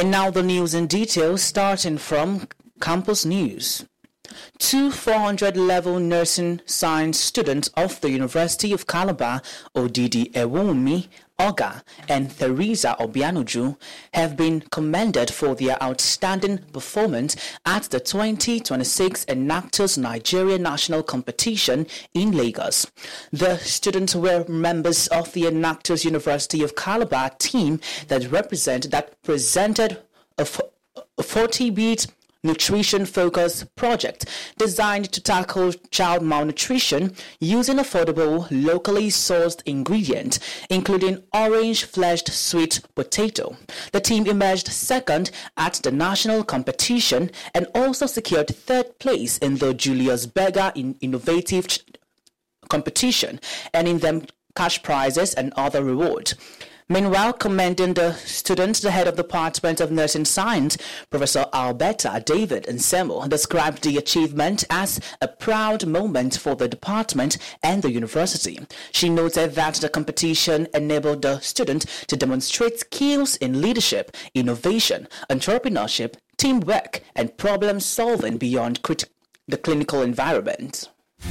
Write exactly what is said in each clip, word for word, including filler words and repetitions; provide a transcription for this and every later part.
And now the news in detail, starting from Campus News. Two four hundred level nursing science students of the University of Calabar, Odidi Ewumi Oga and Theresa Obianuju, have been commended for their outstanding performance at the twenty twenty-six Enactus Nigeria National Competition in Lagos. The students were members of the Enactus University of Calabar team that represent that presented a forty-beat nutrition-focused project designed to tackle child malnutrition using affordable, locally sourced ingredients, including orange-fleshed sweet potato. The team emerged second at the national competition and also secured third place in the Julius Berger in Innovative competition, earning them cash prizes and other rewards. Meanwhile, commending the students, the head of the Department of Nursing Science, Professor Alberta David Nsemo, described the achievement as a proud moment for the department and the university. She noted that the competition enabled the students to demonstrate skills in leadership, innovation, entrepreneurship, teamwork, and problem-solving beyond crit- the clinical environment.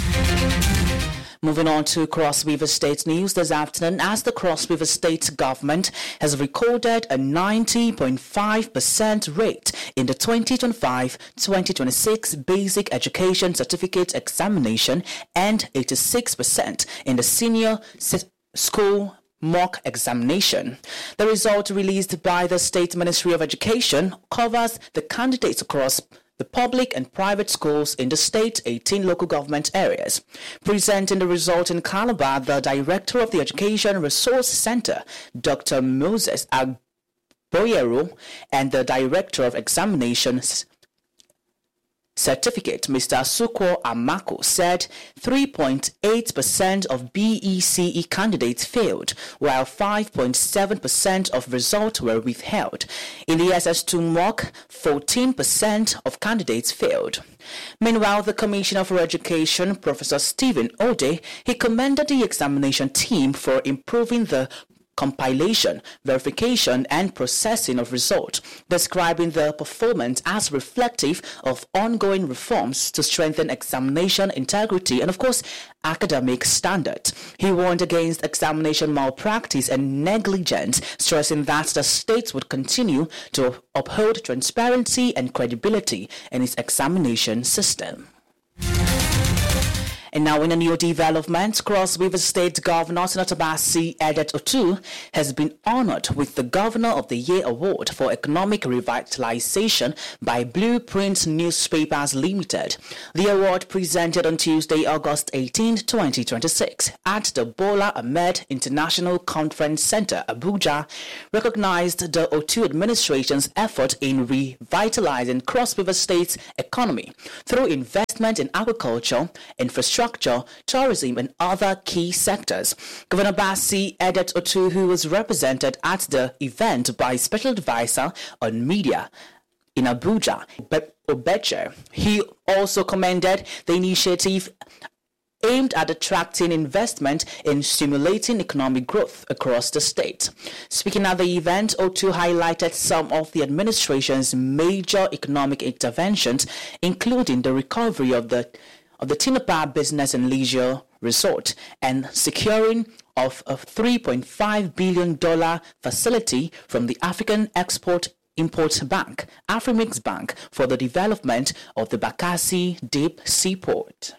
Moving on to Cross River State news this afternoon, as the Cross River State government has recorded a ninety point five percent rate in the twenty twenty-five twenty twenty-six Basic Education Certificate Examination and eighty-six percent in the Senior School mock examination. The result released by the State Ministry of Education covers the candidates across the public and private schools in the state's eighteen local government areas. Presenting the result in Calabar, the director of the Education Resource Center, Doctor Moses Agboyero, and the director of examinations certificate, Mister Sukwo Amako, said three point eight percent of B E C E candidates failed, while five point seven percent of results were withheld. In the S S two mock, fourteen percent of candidates failed. Meanwhile, the Commissioner for Education, Professor Stephen Ode, he commended the examination team for improving the compilation, verification, and processing of results, describing the performance as reflective of ongoing reforms to strengthen examination integrity and, of course, academic standards. He warned against examination malpractice and negligence, stressing that the state would continue to uphold transparency and credibility in its examination system. And now in a new development, Cross River State Governor Senator Bassey Edet Otu has been honored with the Governor of the Year Award for Economic Revitalization by Blueprint Newspapers Limited. The award, presented on Tuesday, August eighteenth, twenty twenty-six at the Bola Ahmed International Conference Center, Abuja, recognized the Otu administration's effort in revitalizing Cross River State's economy through investment in agriculture, infrastructure, tourism, and other key sectors. Governor Bassey Edet Otu, who was represented at the event by Special Advisor on Media in Abuja, Obeche, he also commended the initiative aimed at attracting investment in stimulating economic growth across the state. Speaking at the event, Otu highlighted some of the administration's major economic interventions, including the recovery of the of the Tinapa Business and Leisure Resort and securing of a three point five billion dollars facility from the African Export-Import Bank, Afrimix Bank, for the development of the Bakassi Deep Seaport.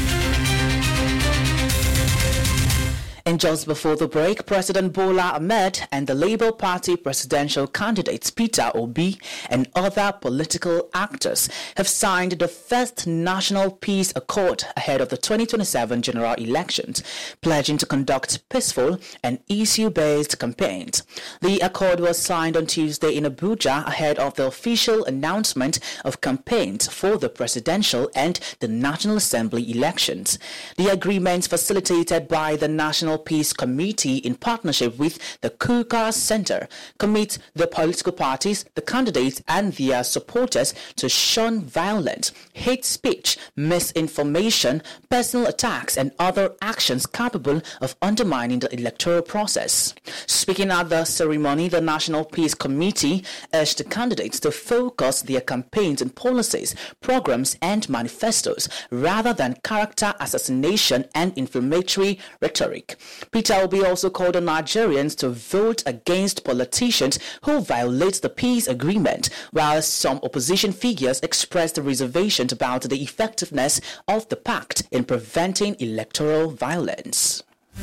And just before the break, President Bola Ahmed and the Labour Party presidential candidates Peter Obi and other political actors have signed the first National Peace Accord ahead of the twenty twenty-seven general elections, pledging to conduct peaceful and issue-based campaigns. The accord was signed on Tuesday in Abuja ahead of the official announcement of campaigns for the presidential and the National Assembly elections. The agreements, facilitated by the National National Peace Committee, in partnership with the Kuka Center, commit the political parties, the candidates and their supporters to shun violence, hate speech, misinformation, personal attacks and other actions capable of undermining the electoral process. Speaking at the ceremony, the National Peace Committee urged the candidates to focus their campaigns on policies, programs and manifestos rather than character assassination and inflammatory rhetoric. Peter Obi also called on Nigerians to vote against politicians who violate the peace agreement, while some opposition figures expressed reservations about the effectiveness of the pact in preventing electoral violence.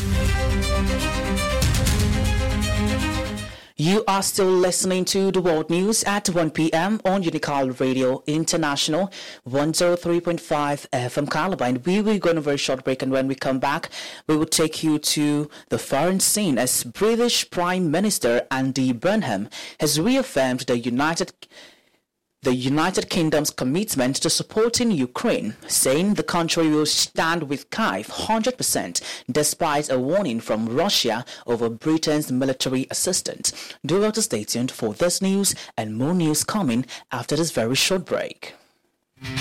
You are still listening to the World News at one p.m. on Unical Radio International, one oh three point five F M Calabar. And we will go on a very short break, and when we come back, we will take you to the foreign scene as British Prime Minister Andy Burnham has reaffirmed the United the United Kingdom's commitment to supporting Ukraine, saying the country will stand with Kyiv one hundred percent despite a warning from Russia over Britain's military assistance. Do well to stay tuned for this news and more news coming after this very short break.